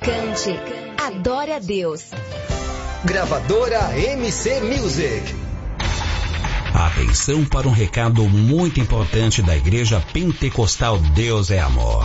Cante, adore a Deus. Gravadora MC Music. Atenção para um recado muito importante da Igreja Pentecostal Deus é Amor.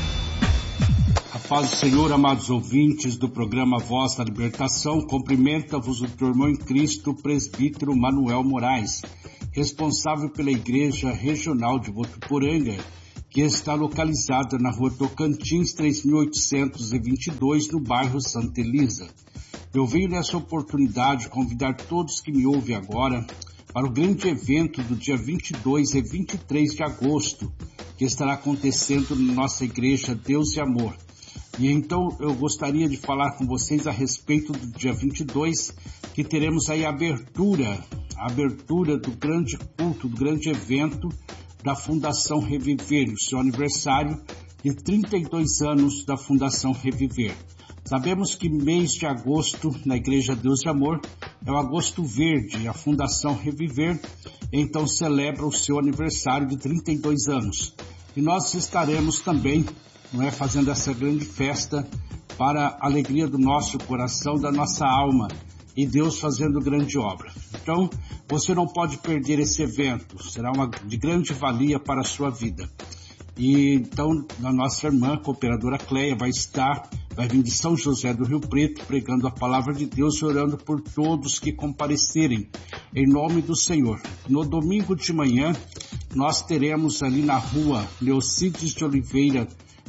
A paz do Senhor, amados ouvintes do programa Voz da Libertação, cumprimenta-vos o teu irmão em Cristo, presbítero Manuel Moraes, responsável pela Igreja Regional de Votuporanga, que está localizada na rua Tocantins 3822, no bairro Santa Elisa. Eu venho nessa oportunidade convidar todos que me ouvem agora para o grande evento do dia 22 e 23 de agosto, que estará acontecendo na nossa igreja Deus e Amor. E então eu gostaria de falar com vocês a respeito do dia 22, que teremos aí a abertura do grande culto, do grande evento da Fundação Reviver, o seu aniversário de 32 anos da Fundação Reviver. Sabemos que mês de agosto, na Igreja Deus e Amor, é o agosto verde, a Fundação Reviver, então celebra o seu aniversário de 32 anos. E nós estaremos também, fazendo essa grande festa para a alegria do nosso coração, da nossa alma, e Deus fazendo grande obra. Então, você não pode perder esse evento, será de grande valia para a sua vida. E então, a nossa irmã, cooperadora Cleia, vai vir de São José do Rio Preto, pregando a palavra de Deus e orando por todos que comparecerem, em nome do Senhor. No domingo de manhã, nós teremos ali na rua Leocides de Oliveira,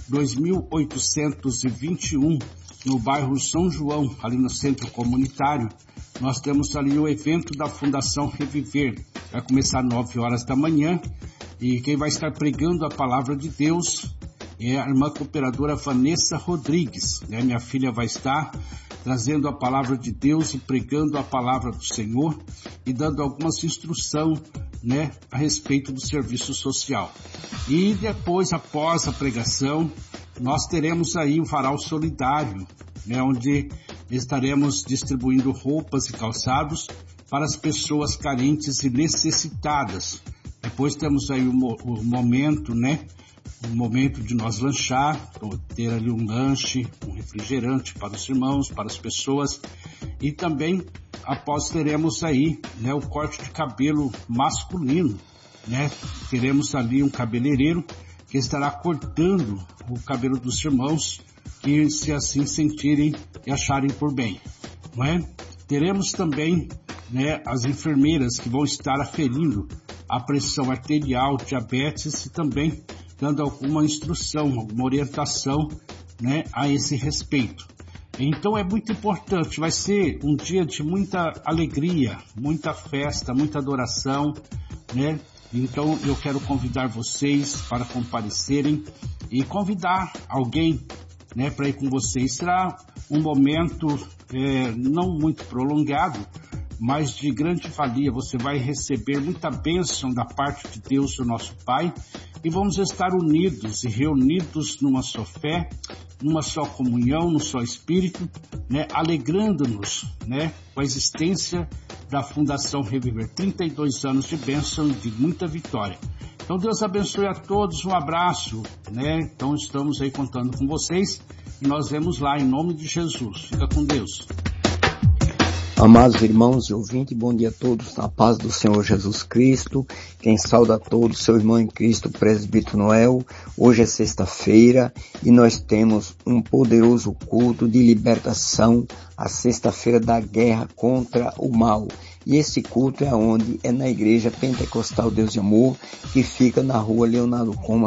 2821, no bairro São João, ali no centro comunitário, nós temos ali o evento da Fundação Reviver. Vai começar às 9 horas da manhã e quem vai estar pregando a palavra de Deus é a irmã cooperadora Vanessa Rodrigues. Minha filha vai estar trazendo a palavra de Deus e pregando a palavra do Senhor e dando algumas instruções, a respeito do serviço social. E depois, após a pregação, nós teremos aí o varal solidário, onde estaremos distribuindo roupas e calçados para as pessoas carentes e necessitadas. Depois temos aí o momento, o momento de nós lanchar, ter ali um lanche, um refrigerante para os irmãos, para as pessoas. E também, após teremos aí, o corte de cabelo masculino, Teremos ali um cabeleireiro que estará cortando o cabelo dos irmãos que se assim sentirem e acharem por bem, Teremos também, as enfermeiras que vão estar aferindo a pressão arterial, diabetes e também dando alguma instrução, alguma orientação, a esse respeito. Então é muito importante, vai ser um dia de muita alegria, muita festa, muita adoração, Então eu quero convidar vocês para comparecerem e convidar alguém, para ir com vocês. Será um momento não muito prolongado, mas de grande valia. Você vai receber muita bênção da parte de Deus, o nosso Pai, e vamos estar unidos e reunidos numa só fé, numa só comunhão, num só Espírito, alegrando-nos, com a existência da Fundação Reviver. 32 anos de bênção e de muita vitória. Então Deus abençoe a todos, um abraço, Então estamos aí contando com vocês e nós vemos lá em nome de Jesus. Fica com Deus. Amados irmãos e ouvintes, bom dia a todos, na paz do Senhor Jesus Cristo. Quem sauda a todos, seu irmão em Cristo, presbítero Noel. Hoje é sexta-feira e nós temos um poderoso culto de libertação, a sexta-feira da guerra contra o mal. E esse culto é onde? É na Igreja Pentecostal Deus e Amor, que fica na rua Leonardo Coma,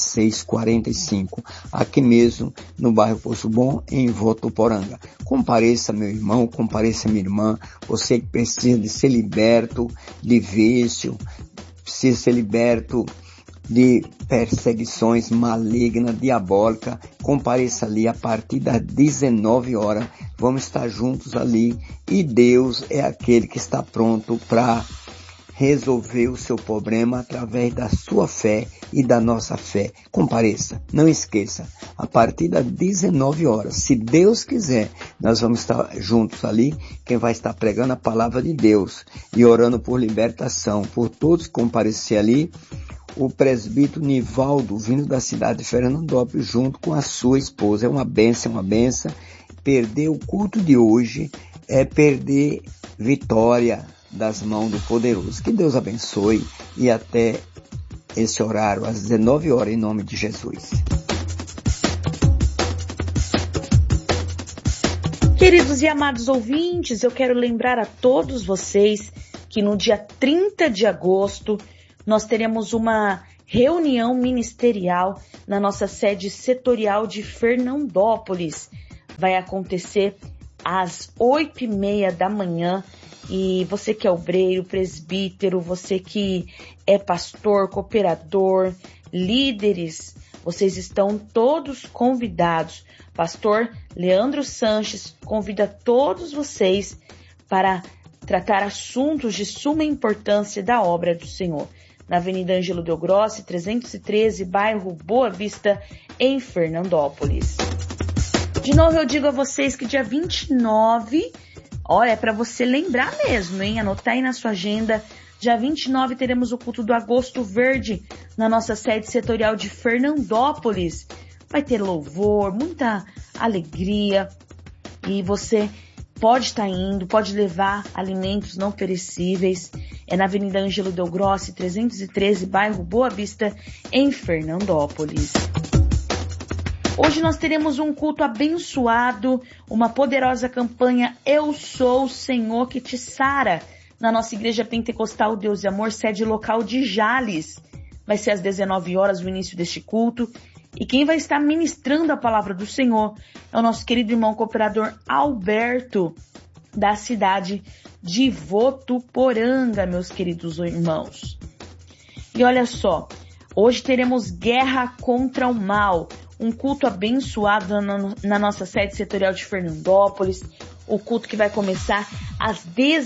2645, aqui mesmo no bairro Poço Bom, em Votuporanga. Compareça, meu irmão, compareça, minha irmã, você que precisa de ser liberto de vício, precisa ser liberto de perseguições malignas, diabólicas, compareça ali a partir das 19 horas, vamos estar juntos ali, e Deus é aquele que está pronto para resolver o seu problema através da sua fé e da nossa fé. Compareça, não esqueça, a partir das 19 horas, se Deus quiser, nós vamos estar juntos ali, quem vai estar pregando a palavra de Deus e orando por libertação, por todos que comparecer ali. o presbítero Nivaldo, vindo da cidade de Fernandópolis, junto com a sua esposa. É uma bênção, uma bênção. Perder o culto de hoje é perder vitória das mãos do poderoso. Que Deus abençoe e até esse horário, às 19 horas, em nome de Jesus. Queridos e amados ouvintes, eu quero lembrar a todos vocês que no dia 30 de agosto nós teremos uma reunião ministerial na nossa sede setorial de Fernandópolis. Vai acontecer às 8h30 da manhã. E você que é obreiro, presbítero, você que é pastor, cooperador, líderes, vocês estão todos convidados. Pastor Leandro Sanches convida todos vocês para tratar assuntos de suma importância da obra do Senhor. Na Avenida Ângelo Del Grossi, 313, bairro Boa Vista, em Fernandópolis. De novo eu digo a vocês que dia 29... Olha, é para você lembrar mesmo, hein? Anotar aí na sua agenda. Dia 29 teremos o culto do Agosto Verde na nossa sede setorial de Fernandópolis. Vai ter louvor, muita alegria. E você pode estar indo, pode levar alimentos não perecíveis. É na Avenida Ângelo Del Grossi, 313, bairro Boa Vista, em Fernandópolis. Hoje nós teremos um culto abençoado, uma poderosa campanha Eu Sou o Senhor que te sara, na nossa Igreja Pentecostal Deus e Amor, sede local de Jales. Vai ser às 19 horas o início deste culto. E quem vai estar ministrando a palavra do Senhor é o nosso querido irmão cooperador Alberto, da cidade de Votuporanga, meus queridos irmãos. E olha só, hoje teremos Guerra contra o Mal, um culto abençoado na nossa sede setorial de Fernandópolis, o culto que vai começar às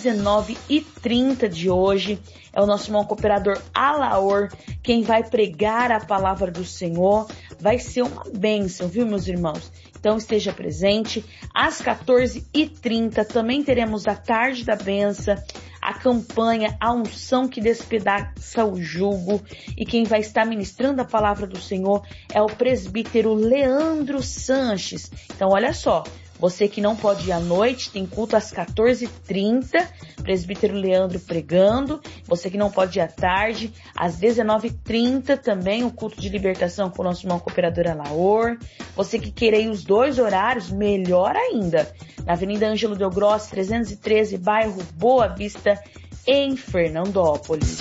19h30 de hoje. É o nosso irmão cooperador Alaor, quem vai pregar a palavra do Senhor. Vai ser uma bênção, viu, meus irmãos? Então esteja presente. Às 14h30 também teremos a tarde da bênção, a campanha A Unção que Despedaça o Jugo. E quem vai estar ministrando a palavra do Senhor é o presbítero Leandro Sanches. Então olha só, você que não pode ir à noite, tem culto às 14h30, presbítero Leandro pregando. Você que não pode ir à tarde, às 19h30 também, o culto de libertação com o nosso irmão cooperador Alaor. Você que queira ir os dois horários, melhor ainda. Na Avenida Ângelo Del Grossi, 313, bairro Boa Vista, em Fernandópolis.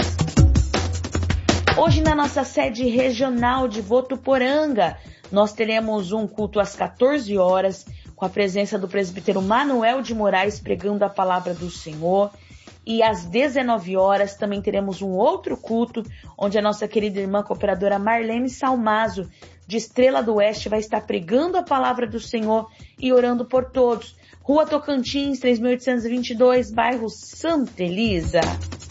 Hoje na nossa sede regional de Votuporanga, nós teremos um culto às 14 horas, com a presença do presbítero Manuel de Moraes pregando a palavra do Senhor. E às 19 horas também teremos um outro culto, onde a nossa querida irmã cooperadora Marlene Salmazo, de Estrela do Oeste, vai estar pregando a palavra do Senhor e orando por todos. Rua Tocantins, 3822, bairro Santa Elisa.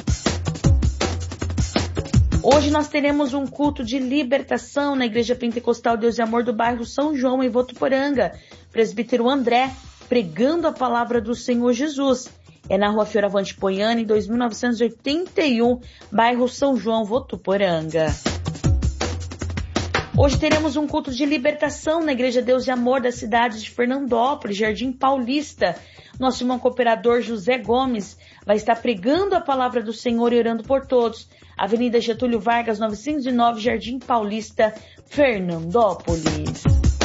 Hoje nós teremos um culto de libertação na Igreja Pentecostal Deus e Amor do bairro São João, em Votuporanga. Presbítero André, pregando a palavra do Senhor Jesus. É na Rua Fioravante Poiani, 2981, bairro São João, Votuporanga. Hoje teremos um culto de libertação na Igreja Deus e Amor da cidade de Fernandópolis, Jardim Paulista. Nosso irmão cooperador José Gomes vai estar pregando a palavra do Senhor e orando por todos. Avenida Getúlio Vargas, 909, Jardim Paulista, Fernandópolis.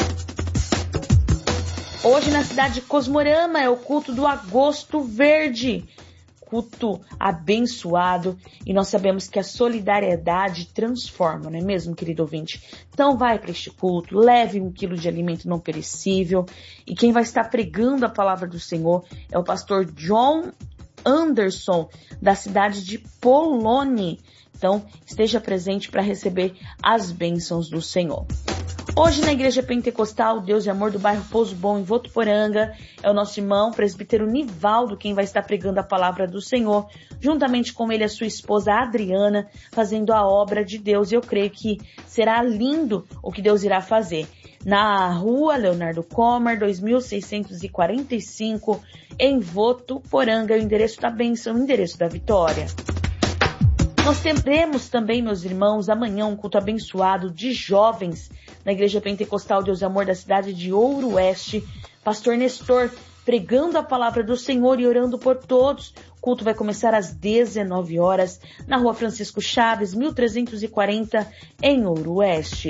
Hoje na cidade de Cosmorama é o culto do Agosto Verde. Culto abençoado. E nós sabemos que a solidariedade transforma, não é mesmo, querido ouvinte? Então vai para este culto, leve 1 quilo de alimento não perecível. E quem vai estar pregando a palavra do Senhor é o pastor John Anderson, da cidade de Polônia. Então esteja presente para receber as bênçãos do Senhor. Hoje na Igreja Pentecostal Deus e Amor do bairro Pouso Bom, em Votuporanga, é o nosso irmão presbítero Nivaldo quem vai estar pregando a palavra do Senhor, juntamente com ele a sua esposa Adriana, fazendo a obra de Deus. Eu creio que será lindo o que Deus irá fazer. Na Rua Leonardo Comer, 2645, em Votuporanga, o endereço da bênção, o endereço da vitória. Nós teremos também, meus irmãos, amanhã um culto abençoado de jovens na Igreja Pentecostal Deus e Amor da cidade de Ouro Oeste. Pastor Nestor pregando a palavra do Senhor e orando por todos. O culto vai começar às 19 horas na Rua Francisco Chaves, 1340, em Ouro Oeste.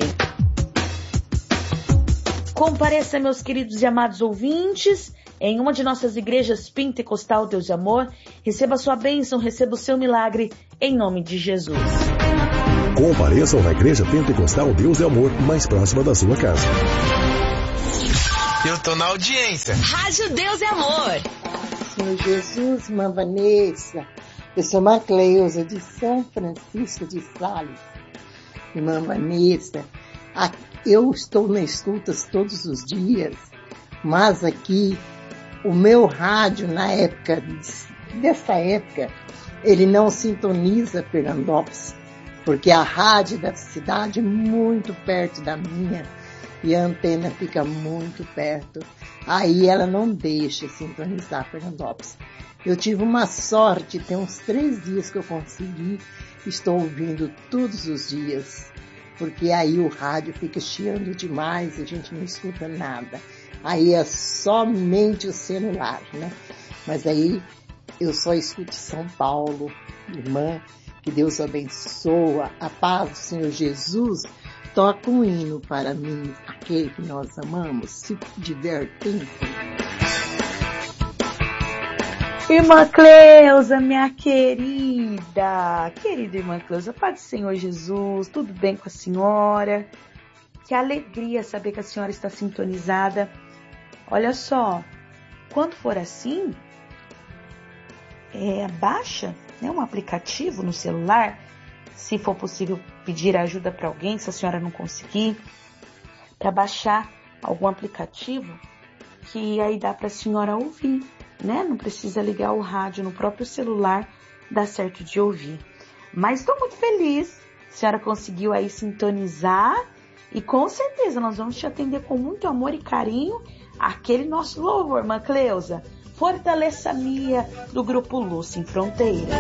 Compareça, meus queridos e amados ouvintes, em uma de nossas igrejas Pentecostal Deus e Amor. Receba a sua bênção, receba o seu milagre, em nome de Jesus. Compareçam na Igreja Pentecostal Deus e Amor, mais próxima da sua casa. Eu tô na audiência. Rádio Deus e Amor. Senhor Jesus, irmã Vanessa, eu sou uma Cleusa de São Francisco de Sales. Irmã Vanessa, eu estou na escuta todos os dias, mas aqui o meu rádio dessa época, ele não sintoniza Fernandópolis, porque a rádio da cidade é muito perto da minha e a antena fica muito perto. Aí ela não deixa sintonizar Fernandópolis. Eu tive uma sorte, tem uns 3 dias que eu consegui, estou ouvindo todos os dias, porque aí o rádio fica chiando demais, a gente não escuta nada. Aí é somente o celular, né? Mas aí eu só escuto São Paulo, irmã, que Deus abençoa, a paz do Senhor Jesus. Toca um hino para mim, aquele que nós amamos, se divertindo. Irmã Cleusa, minha querida irmã Cleusa, paz do Senhor Jesus, tudo bem com a senhora? Que alegria saber que a senhora está sintonizada. Olha só, quando for assim, baixa, né, um aplicativo no celular, se for possível pedir ajuda para alguém, se a senhora não conseguir, para baixar algum aplicativo que aí dá para a senhora ouvir, né? Não precisa ligar o rádio no próprio celular, dá certo de ouvir. Mas estou muito feliz, a senhora conseguiu aí sintonizar e com certeza nós vamos te atender com muito amor e carinho aquele nosso louvor, irmã Cleusa. Fortaleça-me do Grupo Luz Sem Fronteira.